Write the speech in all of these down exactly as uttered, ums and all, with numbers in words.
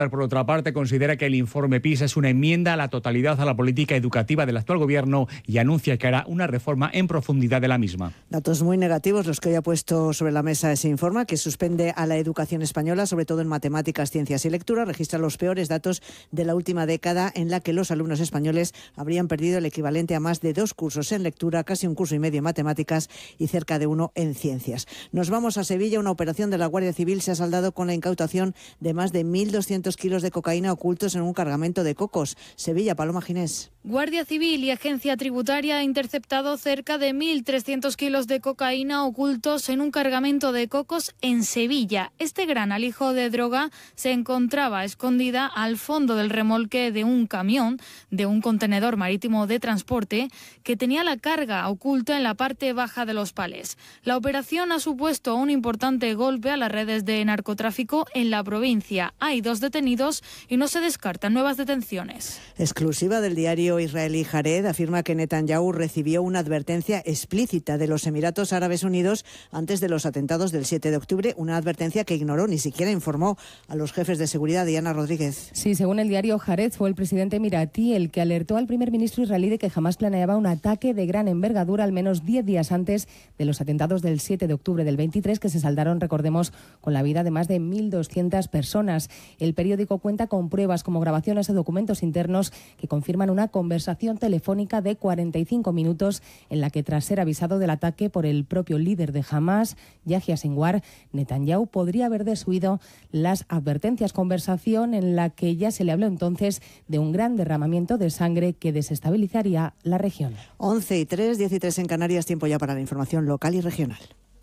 Por otra parte, considera que el informe PISA es una enmienda a la totalidad a la política educativa del actual gobierno y anuncia que hará una reforma en profundidad de la misma. Datos muy negativos los que hoy ha puesto sobre la mesa ese informe, que suspende a la educación española, sobre todo en matemáticas, ciencias y lectura. Registra los peores datos de la última década, en la que los alumnos españoles habrían perdido el equivalente a más de dos cursos en lectura, casi un curso y medio en matemáticas y cerca de uno en ciencias. Nos vamos a Sevilla. Una operación de la Guardia Civil se ha saldado con la incautación de más de mil doscientos kilos de cocaína ocultos en un cargamento de cocos. Sevilla, Paloma Ginés. Guardia Civil y Agencia Tributaria ha interceptado cerca de mil trescientos kilos de cocaína ocultos en un cargamento de cocos en Sevilla. Este gran alijo de droga se encontraba escondida al fondo del remolque de un camión, de un contenedor marítimo de transporte, que tenía la carga oculta en la parte baja de los palés. La operación ha supuesto un importante golpe a las redes de narcotráfico en la provincia. Hay dos detenidos y no se descartan nuevas detenciones. Exclusiva del diario israelí Haaretz, afirma que Netanyahu recibió una advertencia explícita de los Emiratos Árabes Unidos antes de los atentados del siete de octubre, una advertencia que ignoró, ni siquiera informó a los jefes de seguridad. Diana Rodríguez. Sí, según el diario Haaretz, fue el presidente emiratí el que alertó al primer ministro israelí de que jamás planeaba un ataque de gran envergadura al menos diez días antes de los atentados del siete de octubre del veintitrés, que se saldaron, recordemos, con la vida de más de mil doscientas personas. El periódico cuenta con pruebas como grabaciones de documentos internos que confirman una conversación telefónica de cuarenta y cinco minutos en la que, tras ser avisado del ataque por el propio líder de Hamás, Yahya Sinwar, Netanyahu podría haber desoído las advertencias, conversación en la que ya se le habló entonces de un gran derramamiento de sangre que desestabilizaría la región. once y tres, diez y tres en Canarias, tiempo ya para la información local y regional.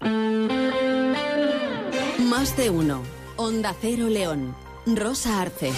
Más de uno. Onda Cero León. Rosa Arce.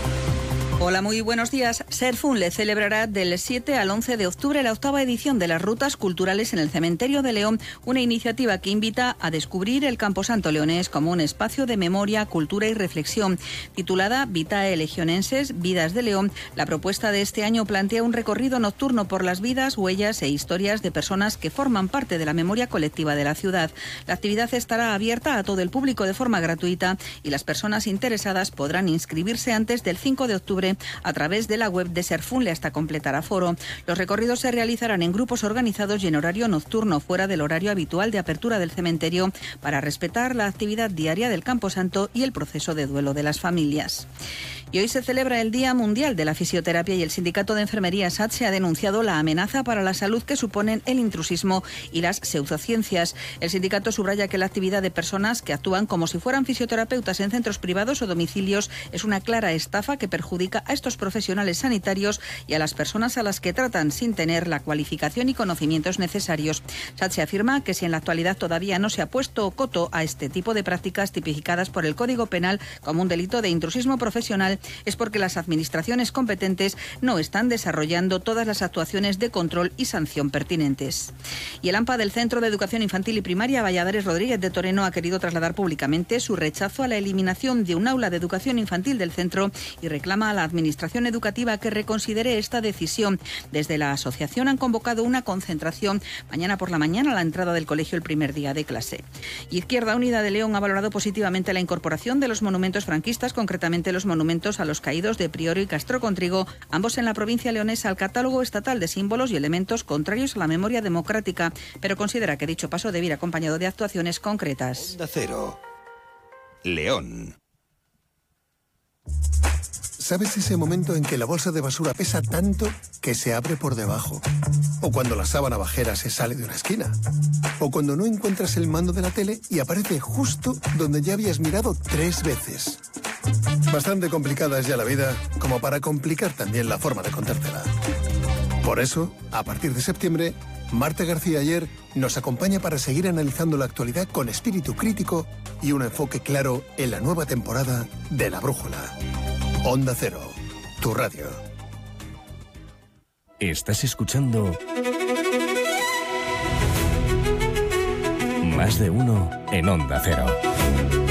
Hola, muy buenos días. Serfunle celebrará del siete al once de octubre la octava edición de las Rutas Culturales en el Cementerio de León, una iniciativa que invita a descubrir el Camposanto leonés como un espacio de memoria, cultura y reflexión. Titulada Vitae Legionenses, Vidas de León, la propuesta de este año plantea un recorrido nocturno por las vidas, huellas e historias de personas que forman parte de la memoria colectiva de la ciudad. La actividad estará abierta a todo el público de forma gratuita y las personas interesadas podrán inscribirse antes del cinco de octubre a través de la web de Serfunle hasta completar aforo. Los recorridos se realizarán en grupos organizados y en horario nocturno, fuera del horario habitual de apertura del cementerio, para respetar la actividad diaria del Camposanto y el proceso de duelo de las familias. Y hoy se celebra el Día Mundial de la Fisioterapia y el Sindicato de Enfermería SATSE ha denunciado la amenaza para la salud que suponen el intrusismo y las pseudociencias. El sindicato subraya que la actividad de personas que actúan como si fueran fisioterapeutas en centros privados o domicilios es una clara estafa que perjudica a estos profesionales sanitarios y a las personas a las que tratan sin tener la cualificación y conocimientos necesarios. SATSE afirma que si en la actualidad todavía no se ha puesto coto a este tipo de prácticas tipificadas por el Código Penal como un delito de intrusismo profesional, es porque las administraciones competentes no están desarrollando todas las actuaciones de control y sanción pertinentes. Y el AMPA del Centro de Educación Infantil y Primaria Valladares Rodríguez de Toreno ha querido trasladar públicamente su rechazo a la eliminación de un aula de educación infantil del centro y reclama a la Administración Educativa que reconsidere esta decisión. Desde la asociación han convocado una concentración mañana por la mañana a la entrada del colegio el primer día de clase. Y Izquierda Unida de León ha valorado positivamente la incorporación de los monumentos franquistas, concretamente los monumentos a los caídos de Prioro y Castro Contrigo, ambos en la provincia leonesa, al catálogo estatal de símbolos y elementos contrarios a la memoria democrática, pero considera que dicho paso debe ir acompañado de actuaciones concretas. Onda Cero. León. ¿Sabes ese momento en que la bolsa de basura pesa tanto que se abre por debajo? O cuando la sábana bajera se sale de una esquina. O cuando no encuentras el mando de la tele y aparece justo donde ya habías mirado tres veces. Bastante complicada es ya la vida como para complicar también la forma de contártela. Por eso, a partir de septiembre, Marta García Ayer nos acompaña para seguir analizando la actualidad con espíritu crítico y un enfoque claro en la nueva temporada de La Brújula. Onda Cero, tu radio. Estás escuchando Más de uno en Onda Cero.